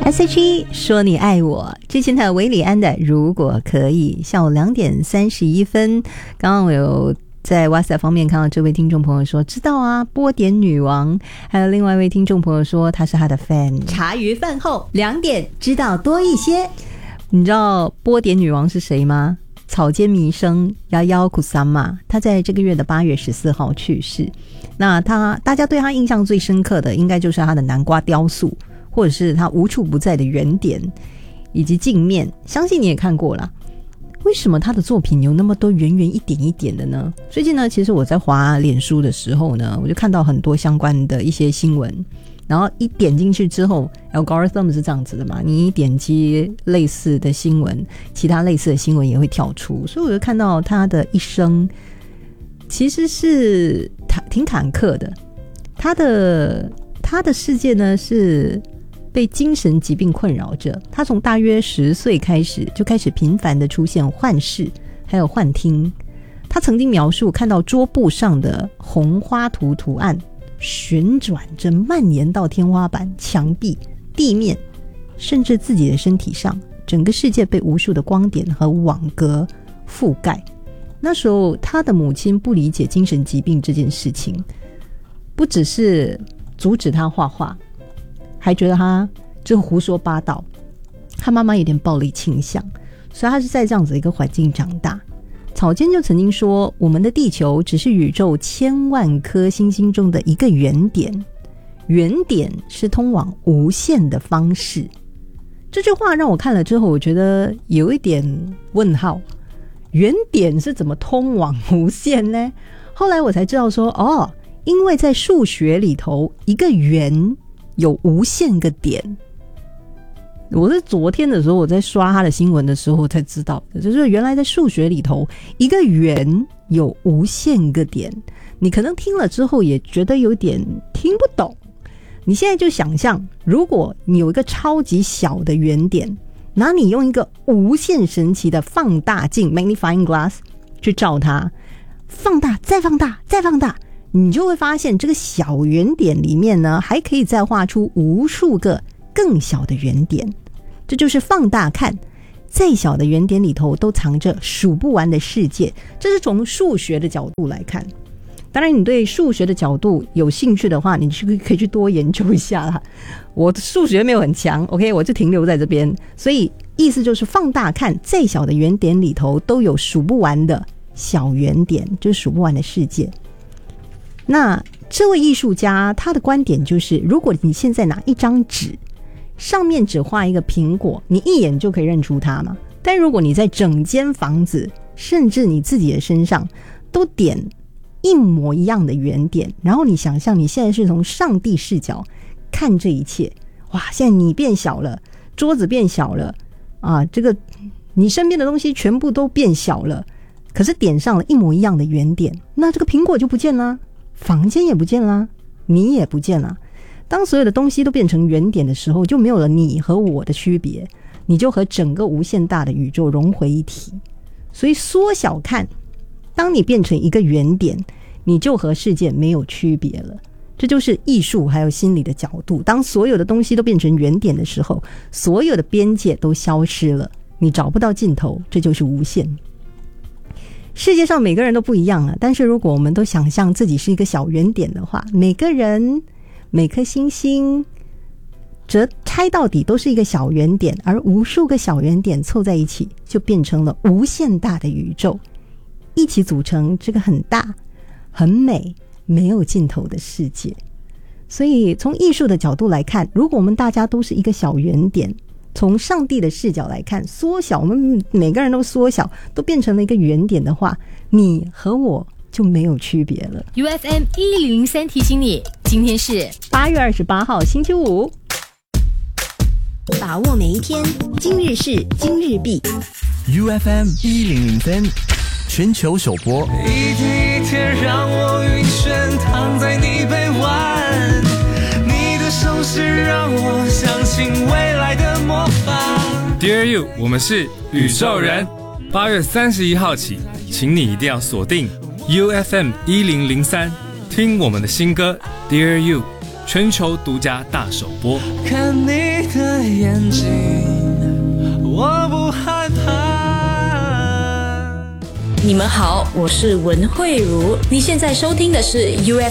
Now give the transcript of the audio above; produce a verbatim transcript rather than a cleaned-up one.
S H E 说你爱我，之前的韦礼安的如果可以。下午两点三十一分，刚刚我有在 WhatsApp 方面看到这位听众朋友说知道啊，波点女王。还有另外一位听众朋友说他是他的 fan。 茶余饭后两点知道多一些。你知道波点女王是谁吗？草间弥生遥遥库萨玛，他在这个月的八月十四号去世。那他大家对他印象最深刻的应该就是他的南瓜雕塑，或者是他无处不在的圆点以及镜面，相信你也看过啦。为什么他的作品有那么多圆圆一点一点的呢？最近呢，其实我在滑脸书的时候呢，我就看到很多相关的一些新闻，然后一点进去之后 algorithm 是这样子的嘛，你一点击类似的新闻，其他类似的新闻也会跳出，所以我就看到他的一生其实是挺坎坷的。他的他的世界呢是被精神疾病困扰着，他从大约十岁开始就开始频繁的出现幻视还有幻听。他曾经描述看到桌布上的红花图图案旋转着蔓延到天花板、墙壁、地面，甚至自己的身体上，整个世界被无数的光点和网格覆盖。那时候他的母亲不理解精神疾病这件事情，不只是阻止他画画，还觉得他就胡说八道，他妈妈有点暴力倾向，所以他是在这样子一个环境长大。草间就曾经说，我们的地球只是宇宙千万颗星星中的一个圆点，圆点是通往无限的方式。这句话让我看了之后，我觉得有一点问号，圆点是怎么通往无限呢？后来我才知道说，哦，因为在数学里头，一个圆有无限个点。我是昨天的时候我在刷他的新闻的时候才知道的，就是原来在数学里头，一个圆有无限个点。你可能听了之后也觉得有点听不懂。你现在就想象，如果你有一个超级小的圆点，然后你用一个无限神奇的放大镜 magnifying glass 去照它，放大再放大再放大，你就会发现这个小圆点里面呢，还可以再画出无数个更小的圆点。这就是放大看，再小的圆点里头都藏着数不完的世界。这是从数学的角度来看。当然你对数学的角度有兴趣的话，你可以去多研究一下啦。我的数学没有很强 OK， 我就停留在这边。所以意思就是放大看，再小的圆点里头都有数不完的小圆点，就是数不完的世界。那这位艺术家他的观点就是，如果你现在拿一张纸，上面只画一个苹果，你一眼就可以认出它嘛。但如果你在整间房子，甚至你自己的身上都点一模一样的圆点，然后你想象你现在是从上帝视角看这一切，哇，现在你变小了，桌子变小了啊，这个你身边的东西全部都变小了，可是点上了一模一样的圆点，那这个苹果就不见了，房间也不见了，你也不见了。当所有的东西都变成圆点的时候，就没有了你和我的区别，你就和整个无限大的宇宙融为一体。所以缩小看，当你变成一个圆点，你就和世界没有区别了。这就是艺术还有心理的角度。当所有的东西都变成圆点的时候，所有的边界都消失了，你找不到尽头，这就是无限。世界上每个人都不一样啊，但是如果我们都想象自己是一个小圆点的话，每个人每颗星星则拆到底都是一个小圆点，而无数个小圆点凑在一起，就变成了无限大的宇宙，一起组成这个很大很美没有尽头的世界。所以从艺术的角度来看，如果我们大家都是一个小圆点，从上帝的视角来看，缩小，我们每个人都缩小，都变成了一个圆点的话，你和我就没有区别了。 U F M 一零零三提醒你，今天是八月二十八号星期五， 把握每一天，今日事今日毕。 U F M 一零零三全球首播。 一天一天让我晕眩躺在你臂弯，你的手势让我相信未来的魔法。 Dear You， 我们是宇宙人。八月三十一号起，请你一定要锁定 U F M 一零零三，听我们的新歌 Dear You， 全球独家大首播。 看你的眼睛，我不害怕。 你们好，我是文慧茹，你现在收听的是 U F